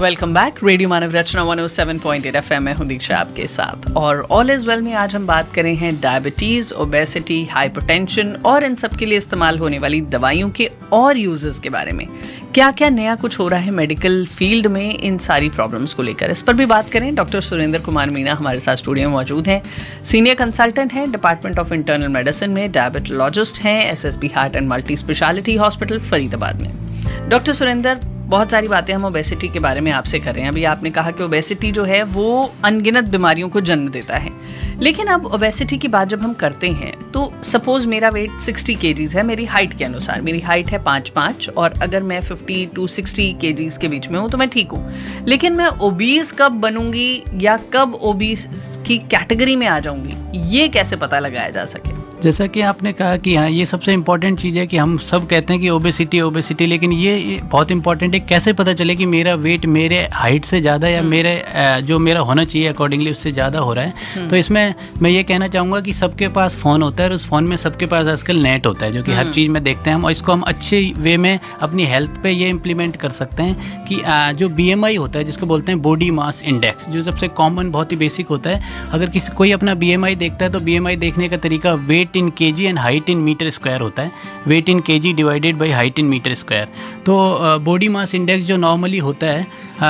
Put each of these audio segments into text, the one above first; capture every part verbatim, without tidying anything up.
Welcome back. Radio मानव रचना one O seven point eight F M में हूँ दीक्षा आपके साथ, और ऑल इज वेल में आज हम बात करें हैं डायबिटीज़, ओबेसिटी, हाइपरटेंशन और इन सब के लिए इस्तेमाल होने वाली दवाइयों के और यूजेस के बारे में। क्या क्या नया कुछ हो रहा है मेडिकल फील्ड में इन सारी प्रॉब्लम्स को लेकर, इस पर भी बात करें। डॉक्टर सुरेंद्र कुमार मीणा हमारे साथ स्टूडियो में मौजूद हैं। सीनियर कंसल्टेंट हैं डिपार्टमेंट ऑफ इंटरनल मेडिसिन में, डायबिटोलॉजिस्ट हैं S S B heart and multi speciality hospital Faridabad में। डॉक्टर सुरेंद्र, बहुत सारी बातें हम ओबेसिटी के बारे में आपसे कर रहे हैं। अभी आपने कहा कि ओबेसिटी जो है वो अनगिनत बीमारियों को जन्म देता है, लेकिन अब ओबेसिटी की बात जब हम करते हैं तो सपोज मेरा वेट सिक्सटी केजीज है, मेरी हाइट के अनुसार मेरी हाइट है पाँच पाँच, और अगर मैं फिफ्टी टू सिक्सटी केजीज के बीच में हूँ तो मैं ठीक हूँ। लेकिन मैं ओबीस कब बनूंगी या कब ओबीस की कैटेगरी में आ जाऊंगी, ये कैसे पता लगाया जा सके? जैसा कि आपने कहा कि हाँ, ये सबसे इम्पॉर्टेंट चीज़ है कि हम सब कहते हैं कि ओबेसिटी ओबेसिटी, लेकिन ये, ये बहुत इंपॉर्टेंट है कैसे पता चले कि मेरा वेट मेरे हाइट से ज़्यादा या मेरे जो मेरा होना चाहिए अकॉर्डिंगली उससे ज़्यादा हो रहा है। तो इसमें मैं ये कहना चाहूँगा कि सबके पास फ़ोन होता है और उस फ़ोन में सबके पास आजकल नेट होता है, जो कि हर चीज़ में देखते हैं हम, और इसको हम अच्छे वे में अपनी हेल्थ पे ये इम्प्लीमेंट कर सकते हैं कि जो बी एम आई होता है, जिसको बोलते हैं बॉडी मास इंडेक्स, जो सबसे कॉमन बहुत ही बेसिक होता है। अगर किसी कोई अपना बी एम आई देखता है तो बी एम आई देखने का तरीका wait in KG and height in metre square होता है। Wait in KG divided by height in metre square. तो बॉडी मास इंडेक्स जो नॉर्मली होता है,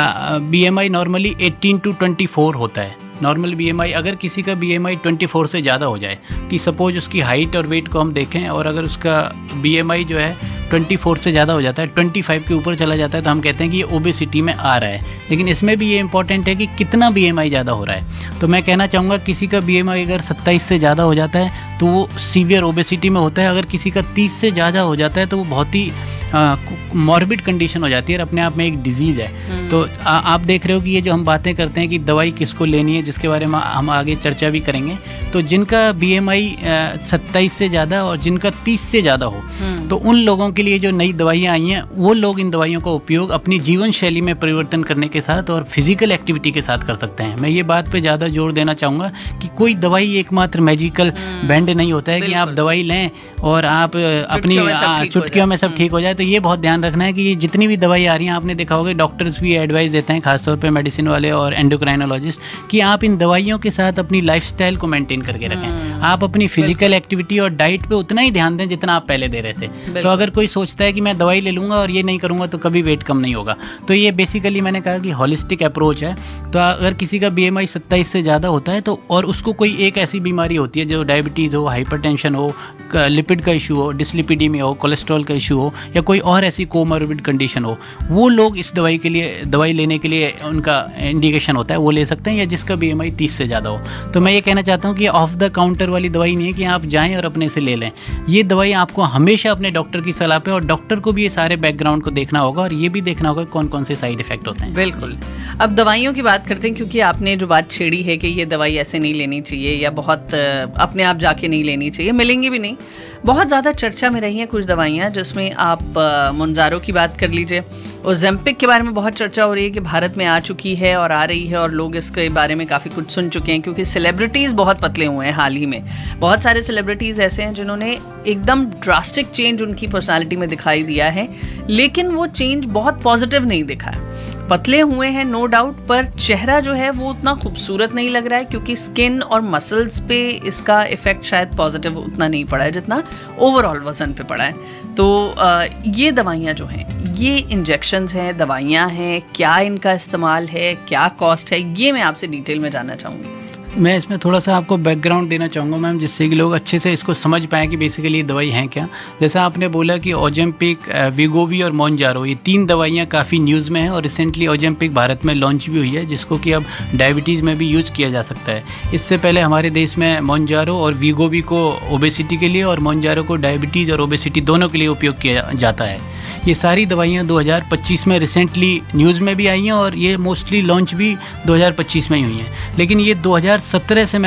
B M I normally eighteen to twenty four होता है। नॉर्मल बी एम आई, अगर किसी का बी एम आई ट्वेंटी फोर से ज़्यादा हो जाए, कि सपोज उसकी हाइट और वेट को हम देखें और अगर उसका बी एम आई जो है ट्वेंटी फोर से ज़्यादा हो जाता है, ट्वेंटी फाइव के ऊपर चला जाता है, तो हम कहते हैं कि ये ओबेसिटी में आ रहा है। लेकिन इसमें भी ये इंपॉर्टेंट है कि कितना बी एम आई ज़्यादा हो रहा है। तो मैं कहना चाहूँगा किसी का बी एम आई अगर सत्ताईस से ज़्यादा हो जाता है तो वो सीवियर ओबेसिटी में होता है। अगर किसी का तीस से ज़्यादा हो जाता है तो वो बहुत ही मॉर्बिड कंडीशन हो जाती है और अपने आप में एक डिजीज़ है। तो आ, आप देख रहे हो कि ये जो हम बातें करते हैं कि दवाई किसको लेनी है, जिसके बारे में हम आगे चर्चा भी करेंगे, तो जिनका बी एम आई सत्ताईस से ज़्यादा और जिनका तीस से ज़्यादा हो, तो उन लोगों के लिए जो नई दवाइयाँ आई हैं वो लोग इन दवाइयों का उपयोग अपनी जीवन शैली में परिवर्तन करने के साथ और फिजिकल एक्टिविटी के साथ कर सकते हैं। मैं ये बात पे ज़्यादा जोर देना चाहूँगा कि कोई दवाई एकमात्र मैजिकल बैंड नहीं होता है कि आप दवाई लें और आप अपनी चुटकियों में सब ठीक हो जाए। तो ये बहुत ध्यान रखना है कि ये जितनी भी दवाई आ रही हैं, आपने देखा होगा डॉक्टर्स भी एडवाइस देते हैं, खासतौर पे मेडिसिन वाले और एंडोक्राइनोलॉजिस्ट, कि आप इन दवाइयों के साथ अपनी लाइफस्टाइल को मेंटेन करके रखें। आप अपनी फिजिकल एक्टिविटी और डाइट पे उतना ही ध्यान दें जितना आप पहले दे रहे थे। तो अगर कोई सोचता है कि मैं दवाई ले लूँगा और ये नहीं करूँगा तो कभी वेट कम नहीं होगा, तो ये बेसिकली मैंने कहा कि हॉलिस्टिक अप्रोच है। तो अगर किसी का बी एम आई सत्ताईस से ज़्यादा होता है तो और उसको कोई एक ऐसी बीमारी होती है जो डायबिटीज़ हो, हाइपरटेंशन हो, लिपिड का इशू हो, डिसलिपिडीमिया हो, कोलेस्ट्रॉल का इशू हो, या कोई और ऐसी कोमॉर्बिड कंडीशन हो, वो लोग इस दवाई के लिए दवाई लेने के लिए उनका इंडिकेशन होता है, वो ले सकते हैं, या जिसका बी एम आई तीस से ज़्यादा हो। तो मैं ये कहना चाहता हूँ कि ऑफ द काउंटर वाली दवाई नहीं है कि आप जाएं और अपने से ले लें। ये दवाई आपको हमेशा अपने डॉक्टर की सलाह पे, और डॉक्टर को भी ये सारे बैकग्राउंड को देखना होगा और ये भी देखना होगा कौन कौन से साइड इफेक्ट होते हैं। बिल्कुल। अब दवाइयों की बात करते हैं, क्योंकि आपने जो बात छेड़ी है कि ये दवाई ऐसे नहीं लेनी चाहिए या बहुत अपने आप जाके नहीं लेनी चाहिए, मिलेंगी भी नहीं। बहुत ज़्यादा चर्चा में रही हैं कुछ दवाइयाँ, जिसमें आप मोन्जारो की बात कर लीजिए, ओजेम्पिक के बारे में बहुत चर्चा हो रही है कि भारत में आ चुकी है और आ रही है, और लोग इसके बारे में काफ़ी कुछ सुन चुके हैं, क्योंकि सेलिब्रिटीज़ बहुत पतले हुए हैं हाल ही में। बहुत सारे सेलिब्रिटीज़ ऐसे हैं जिन्होंने एकदम ड्रास्टिक चेंज उनकी पर्सनालिटी में दिखाई दिया है, लेकिन वो चेंज बहुत पॉजिटिव नहीं दिखा है। पतले हुए हैं नो डाउट, पर चेहरा जो है वो उतना खूबसूरत नहीं लग रहा है, क्योंकि स्किन और मसल्स पे इसका इफेक्ट शायद पॉजिटिव उतना नहीं पड़ा है जितना ओवरऑल वजन पे पड़ा है। तो आ, ये दवाइयाँ जो हैं, ये इंजेक्शंस हैं, दवाइयाँ हैं, क्या इनका इस्तेमाल है, क्या कॉस्ट है, ये मैं आपसे डिटेल में जानना चाहूँगी। मैं इसमें थोड़ा सा आपको बैकग्राउंड देना चाहूँगा मैम, जिससे कि लोग अच्छे से इसको समझ पाएँ कि बेसिकली ये दवाई हैं क्या। जैसा आपने बोला कि ओजेम्पिक, वीगोवी और मोन्जारो, ये तीन दवाइयाँ काफ़ी न्यूज़ में हैं, और रिसेंटली ओजेम्पिक भारत में लॉन्च भी हुई है, जिसको कि अब डायबिटीज़ में भी यूज़ किया जा सकता है। इससे पहले हमारे देश में मोन्जारो और वीगोवी को ओबेसिटी के लिए और मोन्जारो को डायबिटीज़ और ओबेसिटी दोनों के लिए उपयोग किया जाता है। ये सारी दवाइयाँ दो हज़ार पच्चीस में रिसेंटली न्यूज़ में भी आई हैं और ये मोस्टली लॉन्च भी दो हज़ार पच्चीस में ही हुई हैं। लेकिन ये दो हज़ार सत्रह से